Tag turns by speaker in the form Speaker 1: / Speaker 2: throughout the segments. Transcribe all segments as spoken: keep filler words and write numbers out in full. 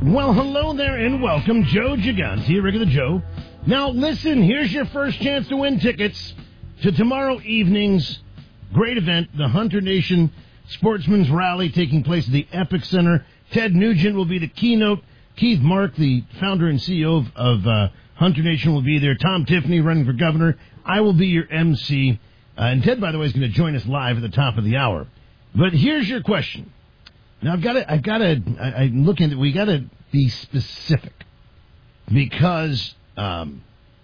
Speaker 1: Well, hello there and welcome. Joe Gigante, regular Joe. Now, listen, here's your first chance to win tickets to tomorrow evening's great event, the Hunter Nation Sportsman's Rally, taking place at the Epic Center. Ted Nugent will be the keynote. Keith Mark, the founder and C E O of, of uh, Hunter Nation, will be there. Tom Tiffany, running for governor. I will be your M C. Uh, and Ted, by the way, is going to join us live at the top of the hour. But here's your question. Now, I've got to, I've got to, I'm looking at it, we got to be specific because, um,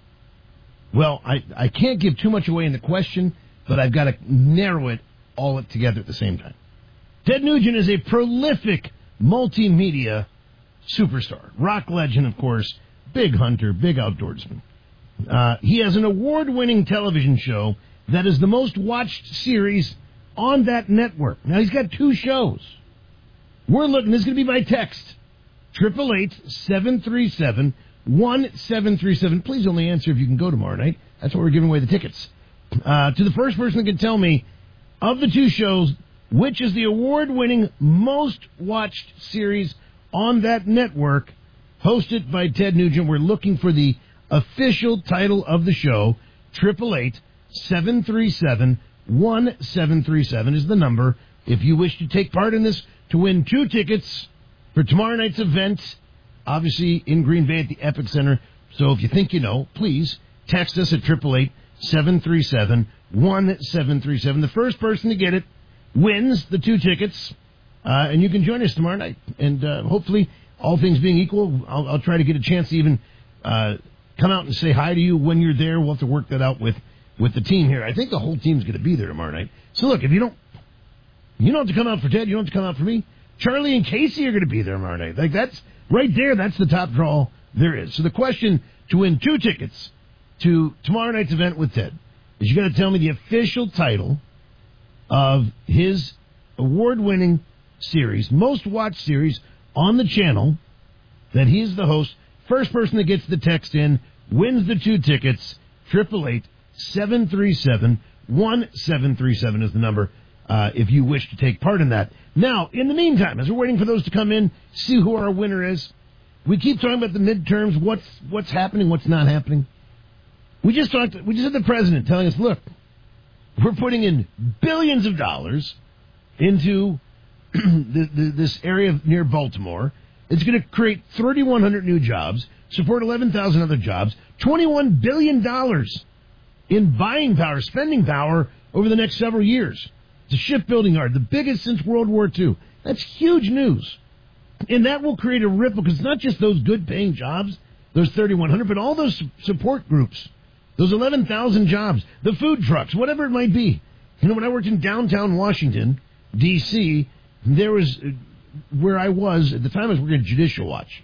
Speaker 1: well, I, I can't give too much away in the question, but I've got to narrow it all together at the same time. Ted Nugent is a prolific multimedia superstar, rock legend, of course, big hunter, big outdoorsman. Uh, he has an award-winning television show that is the most watched series on that network. Now, he's got two shows. We're looking, this is going to be by text, eight eight eight, seven three seven, one seven three seven. Please only answer if you can go tomorrow night. That's why we're giving away the tickets. Uh, to the first person that can tell me, of the two shows, which is the award-winning, most-watched series on that network, hosted by Ted Nugent. We're looking for the official title of the show. eight eight eight, seven three seven, one seven three seven is the number. If you wish to take part in this, to win two tickets for tomorrow night's event, obviously in Green Bay at the Epic Center. So if you think you know, please text us at eight eight eight, seven three seven, one seven three seven. The first person to get it wins the two tickets, uh, and you can join us tomorrow night. And uh, hopefully, all things being equal, I'll, I'll try to get a chance to even uh, come out and say hi to you when you're there. We'll have to work that out with, with the team here. I think the whole team's going to be there tomorrow night. So look, if you don't, you don't have to come out for Ted. You don't have to come out for me. Charlie and Casey are going to be there tomorrow night. Like, that's right there. That's the top draw there is. So the question to win two tickets to tomorrow night's event with Ted is you got to tell me the official title of his award-winning series, most watched series on the channel that he's the host. First person that gets the text in wins the two tickets. eight eight eight, seven three seven, one seven three seven is the number. Uh, if you wish to take part in that. Now, in the meantime, as we're waiting for those to come in, see who our winner is, we keep talking about the midterms, what's what's happening, what's not happening. We just talked, we just had the president telling us, look, we're putting in billions of dollars into the, the, this area near Baltimore. It's going to create three thousand one hundred new jobs, support eleven thousand other jobs, twenty-one billion dollars in buying power, spending power over the next several years. It's a shipbuilding yard, the biggest since World War Two. That's huge news. And that will create a ripple, because it's not just those good-paying jobs, those three thousand one hundred, but all those support groups, those eleven thousand jobs, the food trucks, whatever it might be. You know, when I worked in downtown Washington, D C, there was, where I was, at the time I was working at Judicial Watch,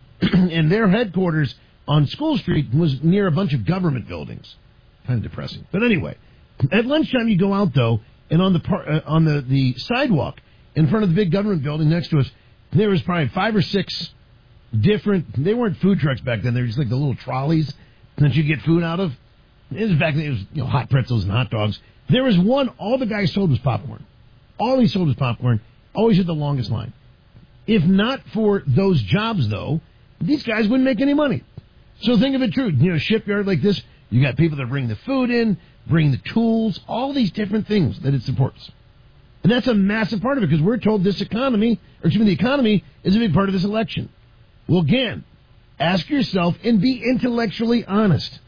Speaker 1: and their headquarters on School Street was near a bunch of government buildings. Kind of depressing. But anyway, at lunchtime you go out, though, and on the par- uh, on the, the sidewalk in front of the big government building next to us, there was probably five or six different, they weren't food trucks back then, they were just like the little trolleys that you get food out of. It was back then, it was, you know, hot pretzels and hot dogs. There was one, all the guy sold was popcorn. All he sold was popcorn, always had the longest line. If not for those jobs, though, these guys wouldn't make any money. So think of it true, you know, shipyard like this, you got people that bring the food in, bring the tools, all these different things that it supports. And that's a massive part of it, because we're told this economy, or excuse me, the economy is a big part of this election. Well, again, ask yourself and be intellectually honest.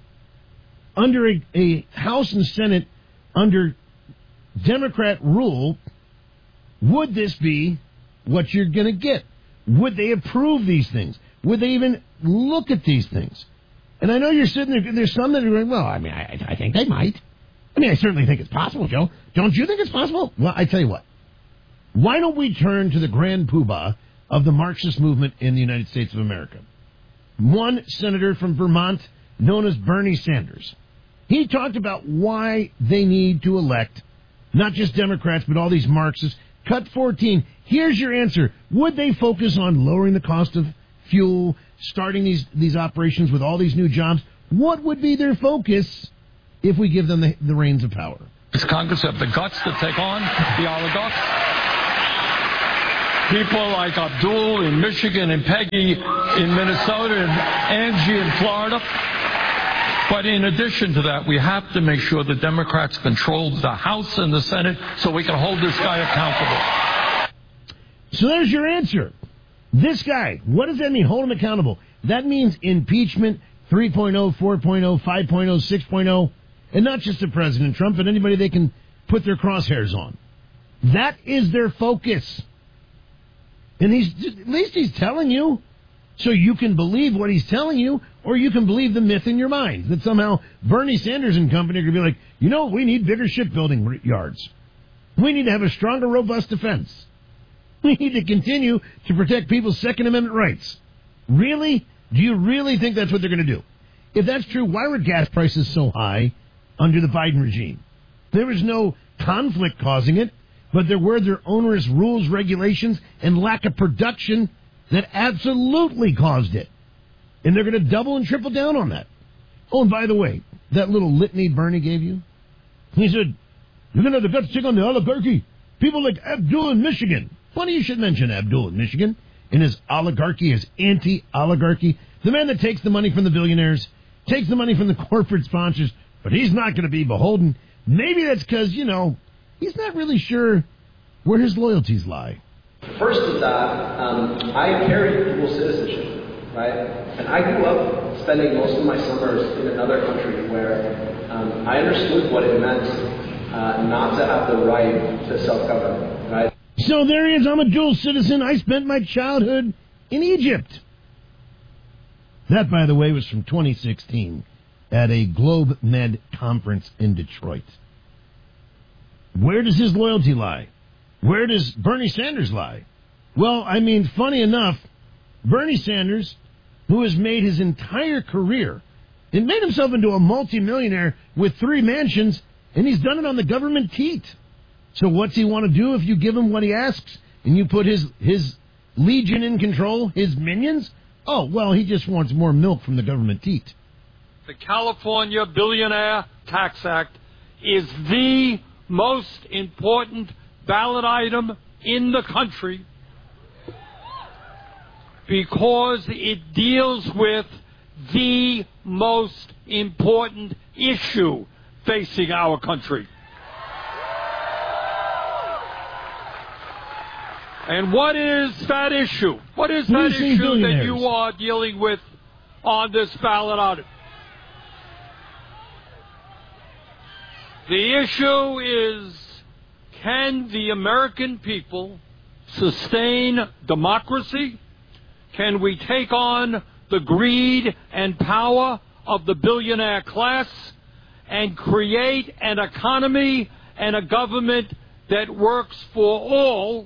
Speaker 1: Under a, a House and Senate, under Democrat rule, would this be what you're going to get? Would they approve these things? Would they even look at these things? And I know you're sitting there, there's some that are going, well, I mean, I, I think they might. I mean, I certainly think it's possible, Joe. Don't you think it's possible? Well, I tell you what. Why don't we turn to the grand poobah of the Marxist movement in the United States of America? One senator from Vermont, known as Bernie Sanders. He talked about why they need to elect not just Democrats, but all these Marxists. Cut fourteen. Here's your answer. Would they focus on lowering the cost of fuel, starting these, these operations with all these new jobs? What would be their focus if we give them the, the reins of power?
Speaker 2: Does Congress have the guts to take on the oligarchs? people like Abdul in Michigan and Peggy in Minnesota and Angie in Florida. But in addition to that, we have to make sure the Democrats control the House and the Senate so we can hold this guy accountable.
Speaker 1: So there's your answer. This guy, what does that mean? Hold him accountable. That means impeachment three point oh, four point oh, five point oh, six point oh, and not just to President Trump, but anybody they can put their crosshairs on. That is their focus. And he's at least he's telling you so you can believe what he's telling you, or you can believe the myth in your mind that somehow Bernie Sanders and company are going to be like, you know, we need bigger shipbuilding yards. We need to have a stronger, robust defense. We need to continue to protect people's Second Amendment rights. Really? Do you really think that's what they're going to do? If that's true, why were gas prices so high under the Biden regime? There was no conflict causing it, but there were their onerous rules, regulations, and lack of production that absolutely caused it. And they're going to double and triple down on that. Oh, and by the way, that little litany Bernie gave you, he said, you're going to have the guts to take on the oligarchy. People like Abdul in Michigan. Funny you should mention Abdul in Michigan and his oligarchy, his anti-oligarchy. The man that takes the money from the billionaires, takes the money from the corporate sponsors, but he's not going to be beholden. Maybe that's because, you know, he's not really sure where his loyalties lie.
Speaker 3: First is that um, I carry dual citizenship, right? And I grew up spending most of my summers in another country where um, I understood what it meant uh, not to have the right to self-govern, right?
Speaker 1: So there he is. I'm a dual citizen. I spent my childhood in Egypt. That, by the way, was from twenty sixteen at a Globe Med conference in Detroit. Where does his loyalty lie? Where does Bernie Sanders lie? Well, I mean, funny enough, Bernie Sanders, who has made his entire career and made himself into a multimillionaire with three mansions, and he's done it on the government teat. So what's he want to do if you give him what he asks and you put his, his legion in control, his minions? Oh, well, he just wants more milk from the government teat.
Speaker 2: The California Billionaire Tax Act is the most important ballot item in the country because it deals with the most important issue facing our country. And what is that issue? What is that issue that you are dealing with on this ballot item? The issue is, can the American people sustain democracy? Can we take on the greed and power of the billionaire class and create an economy and a government that works for all?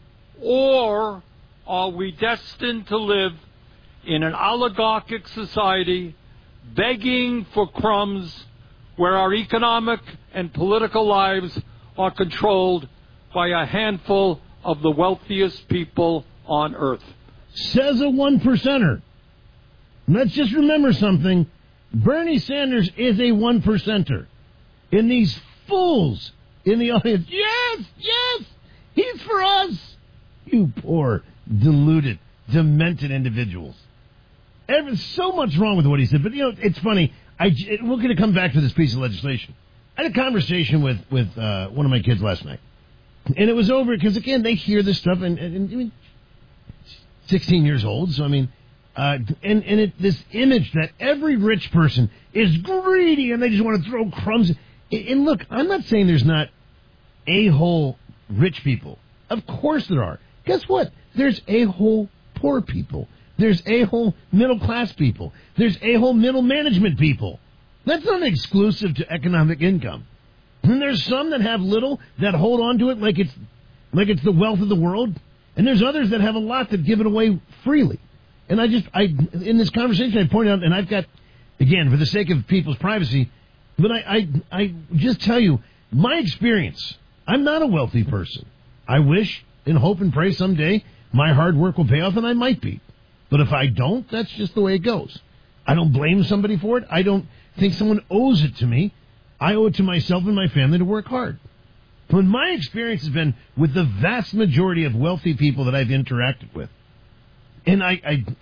Speaker 2: Or are we destined to live in an oligarchic society begging for crumbs where our economic and political lives are controlled by a handful of the wealthiest people on earth?
Speaker 1: Says a one percenter. Let's just remember something. Bernie Sanders is a one percenter. And these fools in the audience, yes, yes, he's for us. You poor, deluded, demented individuals. There's so much wrong with what he said. But, you know, it's funny. I, it, we're going to come back to this piece of legislation. I had a conversation with, with uh, one of my kids last night. And it was over because, again, they hear this stuff. And, and, and I mean, sixteen years old. So, I mean, uh, and, and it, this image that every rich person is greedy and they just want to throw crumbs. And, and look, I'm not saying there's not a-hole rich people. Of course there are. Guess what? There's a-hole poor people. There's a-hole middle-class people. There's a-hole middle management people. That's not exclusive to economic income. And there's some that have little that hold on to it like it's like it's the wealth of the world. And there's others that have a lot that give it away freely. And I just, I in this conversation, I point out, and I've got, again, for the sake of people's privacy, but I, I, I just tell you, my experience, I'm not a wealthy person. I wish and hope and pray someday my hard work will pay off, and I might be. But if I don't, that's just the way it goes. I don't blame somebody for it. I don't think someone owes it to me. I owe it to myself and my family to work hard. But my experience has been with the vast majority of wealthy people that I've interacted with. And I, I,